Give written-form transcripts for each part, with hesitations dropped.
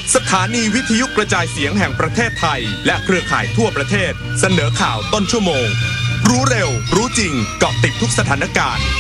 สถานีวิทยุกระจายเสียงแห่งประเทศไทยและเครือข่ายทั่วประเทศเสนอข่าวต้นชั่วโมงรู้เร็วรู้จริงเกาะติดทุกสถานการณ์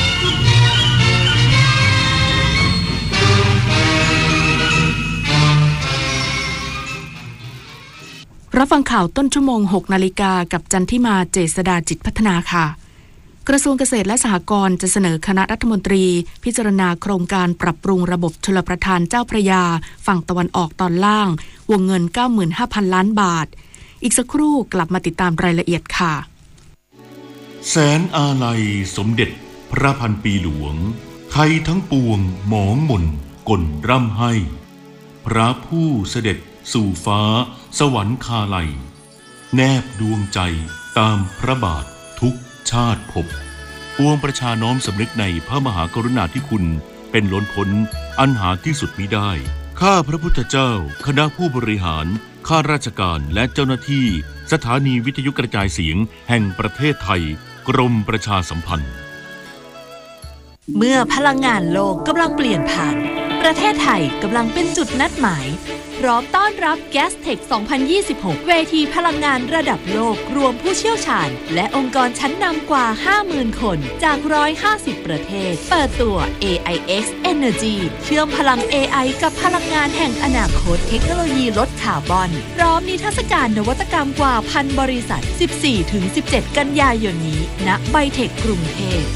รับฟังข่าวต้นชั่วโมง 6 นาฬิกากับจันทิมาเจษฎาจิตพัฒนาค่ะกระทรวงเกษตรและสหกรณ์จะเสนอคณะรัฐมนตรีพิจารณาโครงการปรับปรุงระบบชลประทานเจ้าพระยาฝั่งตะวันออกตอนล่างวงเงิน 95,000 ล้านบาทอีกสักครู่กลับมาติดตามรายละเอียดค่ะแสนอาลัยสมเด็จพระพันปีหลวงไทยทั้งปวงหมองหม่นก่นร่ำให้พระผู้เสด็จสู่ฟ้าสวรรคาลัยแนบดวงใจตามพระบาททุกชาติภพปวงประชาน้อมสำนึกในพระมหากรุณาธิคุณเป็นล้นพ้นอันหาที่สุดมิได้ข้าพระพุทธเจ้าคณะผู้บริหารข้าราชการและเจ้าหน้าที่สถานีวิทยุกระจายเสียงแห่งประเทศไทยกรมประชาสัมพันธ์เมื่อพลังงานโลกกำลังเปลี่ยนผ่านประเทศไทยกำลังเป็นจุดนัดหมายพร้อมต้อนรับ Gastech 2026 เวทีพลังงานระดับโลกรวมผู้เชี่ยวชาญและองค์กรชั้นนำกว่า 50,000 คนจาก150 ประเทศเปิดตัว AIX Energy เชื่อมพลัง AI กับพลังงานแห่งอนาคตเทคโนโลยีลดคาร์บอนพร้อมนิทรรศการนวัตกรรมกว่า 1,000 บริษัท 14-17 กันยายนนี้ณไบเทคกรุงเทพ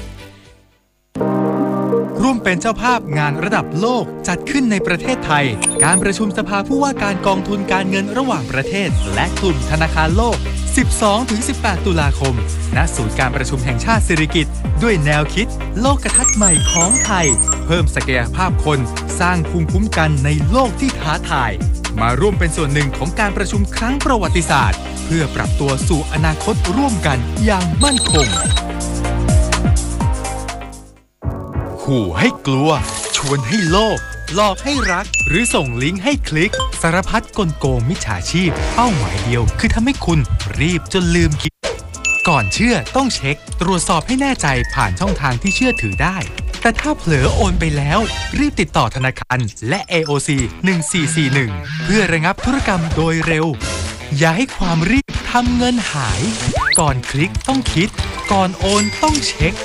ร่วมเป็นเจ้าภาพงานระดับโลกจัดขึ้นในประเทศไทยการประชุมสภาผู้ว่าการกองทุนการเงินระหว่างประเทศและกลุ่มธนาคารโลก 12-18 ตุลาคมณศูนย์การประชุมแห่งชาติสิริกิติ์ด้วยแนวคิดโลกทัศน์ใหม่ของไทยเพิ่มศักยภาพคนสร้างภูมิคุ้มกันในโลกที่ท้าทายมาร่วมเป็นส่วนหนึ่งของการประชุมครั้งประวัติศาสตร์เพื่อปรับตัวสู่อนาคตร่วมกันอย่างมั่นคงขู่ให้กลัวชวนให้โลภหลอกให้รักหรือส่งลิงก์ให้คลิกสารพัดกลโกงมิจฉาชีพเป้าหมายเดียวคือทำให้คุณรีบจนลืมคิดก่อนเชื่อต้องเช็คตรวจสอบให้แน่ใจผ่านช่องทางที่เชื่อถือได้แต่ถ้าเผลอโอนไปแล้วรีบติดต่อธนาคารและ AOC 1441เพื่อระงับธุรกรรมโดยเร็วอย่าให้ความรีบทำเงินหายก่อนคลิกต้องคิดก่อนโอนต้องเช็ค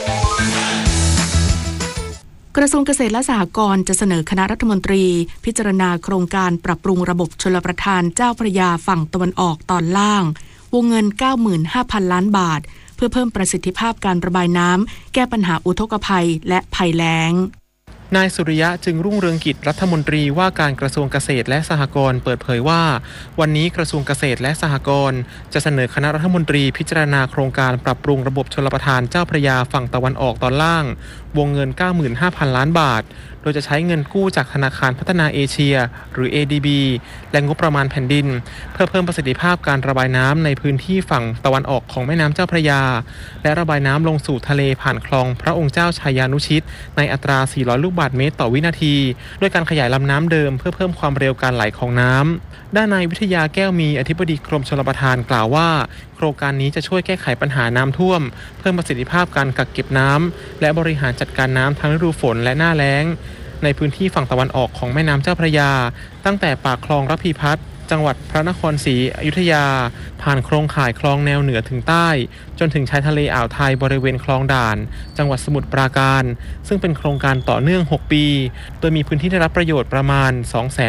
กระทรวงเกษตรและสหกรณ์จะเสนอคณะรัฐมนตรีพิจารณาโครงการปรับปรุงระบบชลประทานเจ้าพระยาฝั่งตะวันออกตอนล่างวงเงิน 95,000 ล้านบาทเพื่อเพิ่มประสิทธิภาพการระบายน้ำแก้ปัญหาอุทกภัยและภัยแล้งนายสุริยะจึงรุ่งเรืองกิจรัฐมนตรีว่าการกระทรวงเกษตรและสหกรณ์เปิดเผยว่าวันนี้กระทรวงเกษตรและสหกรณ์จะเสนอคณะรัฐมนตรีพิจารณาโครงการปรับปรุงระบบชลประทานเจ้าพระยาฝั่งตะวันออกตอนล่างวงเงิน 95,000 ล้านบาทโดยจะใช้เงินกู้จากธนาคารพัฒนาเอเชียหรือ ADB และงบประมาณแผ่นดินเพื่อเพิ่มประสิทธิภาพการระบายน้ำในพื้นที่ฝั่งตะวันออกของแม่น้ำเจ้าพระยาและระบายน้ำลงสู่ทะเลผ่านคลองพระองค์เจ้าชัยยานุชิตในอัตรา 400 ลูกบาศก์เมตรต่อวินาทีด้วยการขยายลำน้ำเดิมเพื่อเพิ่มความเร็วการไหลของน้ำด้านนายวิทยาแก้วมีอธิบดีกรมชลประทานกล่าวว่าโครงการนี้จะช่วยแก้ไขปัญหาน้ำท่วมเพิ่มประสิทธิภาพการกักเก็บน้ำและบริหารจัดการน้ำทั้งฤดูฝนและหน้าแล้งในพื้นที่ฝั่งตะวันออกของแม่น้ำเจ้าพระยาตั้งแต่ปากคลองระพีพัฒน์จังหวัดพระนครศรีอยุธยาผ่านโครงข่ายคลองแนวเหนือถึงใต้จนถึงชายทะเลอ่าวไทยบริเวณคลองด่านจังหวัดสมุทรปราการซึ่งเป็นโครงการต่อเนื่อง6ปีโดยมีพื้นที่ได้รับประโยชน์ประมาณ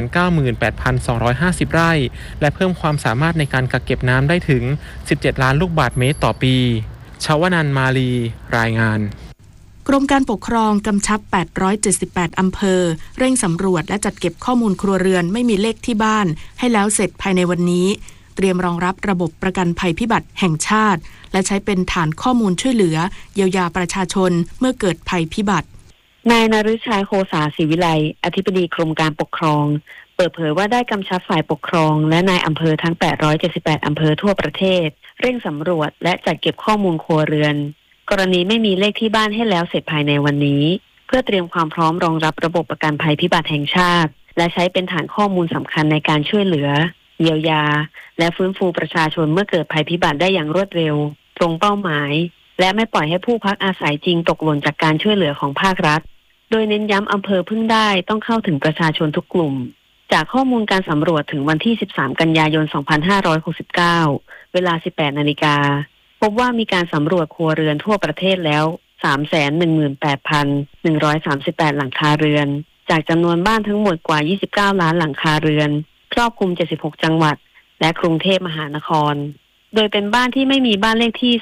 298,250 ไร่และเพิ่มความสามารถในการกักเก็บน้ำได้ถึง17ล้านลูกบาศก์เมตรต่อปีชวนันท์มาลีรายงานกรมการปกครองกำชับ878อำเภอเร่งสำรวจและจัดเก็บข้อมูลครัวเรือนไม่มีเลขที่บ้านให้แล้วเสร็จภายในวันนี้เตรียมรองรับระบบประกันภัยพิบัติแห่งชาติและใช้เป็นฐานข้อมูลช่วยเหลือเยียวยาประชาชนเมื่อเกิดภัยพิบัตินายนฤชัยโคสาศรีวิไลอธิบดีกรมการปกครองเปิดเผยว่าได้กำชับฝ่ายปกครองและนายอำเภอทั้ง878อำเภอทั่วประเทศเร่งสำรวจและจัดเก็บข้อมูลครัวเรือนกรณีไม่มีเลขที่บ้านให้แล้วเสร็จภายในวันนี้เพื่อเตรียมความพร้อมรองรับระบบประกันภัยพิบัติแห่งชาติและใช้เป็นฐานข้อมูลสำคัญในการช่วยเหลือเยียวยาและฟื้นฟูประชาชนเมื่อเกิดภัยพิบัติได้อย่างรวดเร็วตรงเป้าหมายและไม่ปล่อยให้ผู้พักอาศัยจริงตกหล่นจากการช่วยเหลือของภาครัฐโดยเน้นย้ำอำเภอพึ่งได้ต้องเข้าถึงประชาชนทุกกลุ่มจากข้อมูลการสำรวจถึงวันที่ 13 กันยายน 2569 เวลา 18 นาฬิกาพบว่ามีการสำรวจครัวเรือนทั่วประเทศแล้ว 318,138 หลังคาเรือนจากจำนวนบ้านทั้งหมดกว่า 29 ล้านหลังคาเรือนครอบคลุม 76 จังหวัดและกรุงเทพมหานครโดยเป็นบ้านที่ไม่มีบ้านเลขที่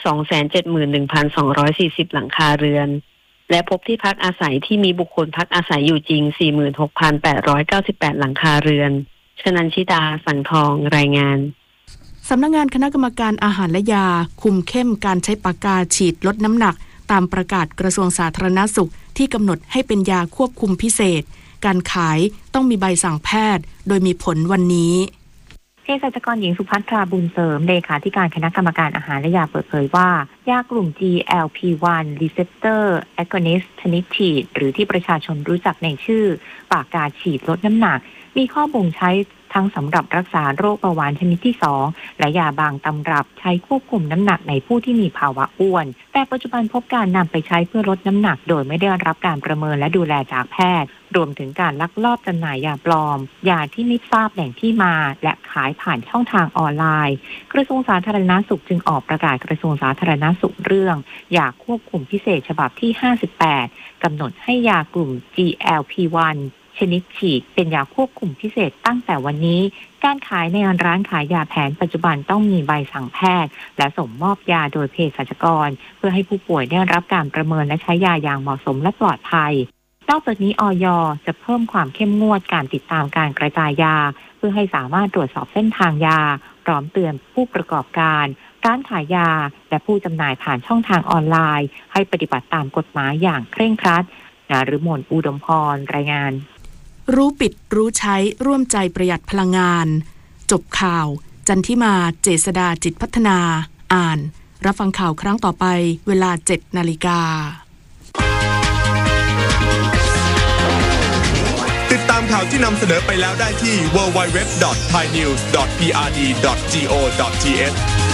271,240 หลังคาเรือนและพบที่พักอาศัยที่มีบุคคลพักอาศัยอยู่จริง 46,898 หลังคาเรือนชนันชิดาสังทองรายงานสำนักงานคณะกรรมการอาหารและยาคุมเข้มการใช้ปากกาฉีดลดน้ำหนักตามประกาศกระทรวงสาธารณสุขที่กำหนดให้เป็นยาควบคุมพิเศษการขายต้องมีใบสั่งแพทย์โดยมีผลวันนี้เภสัชกรหญิงสุภัทราบุญเสริมเลขาธิการคณะกรรมการอาหารและยาเปิดเผยว่ายากลุ่ม GLP-1 Receptor Agonist ชนิดฉีดหรือที่ประชาชนรู้จักในชื่อปากกาฉีดลดน้ำหนักมีข้อบ่งใช้ทั้งสำหรับรักษาโรคเบาหวานชนิดที่ 2และยาบางตำรับใช้ควบคุมน้ำหนักในผู้ที่มีภาวะอ้วนแต่ปัจจุบันพบการนำไปใช้เพื่อลดน้ำหนักโดยไม่ได้รับการประเมินและดูแลจากแพทย์รวมถึงการลักลอบจำหน่ายยาปลอมยาที่ไม่ทราบแหล่งที่มาและขายผ่านช่องทางออนไลน์กระทรวงสาธารณสุขจึงออกประกาศกระทรวงสาธารณสุขเรื่องยาควบคุมพิเศษฉบับที่ 58 กำหนดให้ยากลุ่ม GLP-1ชนิดฉีดเป็นยาควบคุมพิเศษตั้งแต่วันนี้การขายในร้านขายยาแผนปัจจุบันต้องมีใบสั่งแพทย์และส่งมอบยาโดยเภสัชกรเพื่อให้ผู้ป่วยได้รับการประเมินและใช้ยาอย่างเหมาะสมและปลอดภัยนอกจากนี้อย.จะเพิ่มความเข้มงวดการติดตามการกระจายยาเพื่อให้สามารถตรวจสอบเส้นทางยาพร้อมเตือนผู้ประกอบการร้านขายยาและผู้จำหน่ายผ่านช่องทางออนไลน์ให้ปฏิบัติตามกฎหมายอย่างเคร่งครัดนฤมลอุดมพรรายงานรู้ปิดรู้ใช้ร่วมใจประหยัดพลังงานจบข่าวจันทิมาเจษฎาจิตพัฒนาอ่านรับฟังข่าวครั้งต่อไปเวลา 7 นาฬิกาติดตามข่าวที่นำเสนอไปแล้วได้ที่ www.thainews.prd.go.th